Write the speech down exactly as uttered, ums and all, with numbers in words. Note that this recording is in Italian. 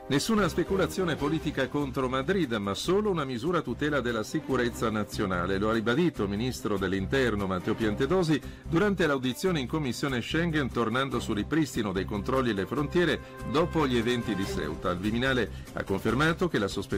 Nessuna speculazione politica contro Madrid, ma solo una misura a tutela della sicurezza nazionale. Lo ha ribadito il ministro dell'Interno Matteo Piantedosi durante l'audizione in Commissione Schengen, tornando sul ripristino dei controlli alle frontiere dopo gli eventi di Ceuta. Il Viminale ha confermato che la sospensione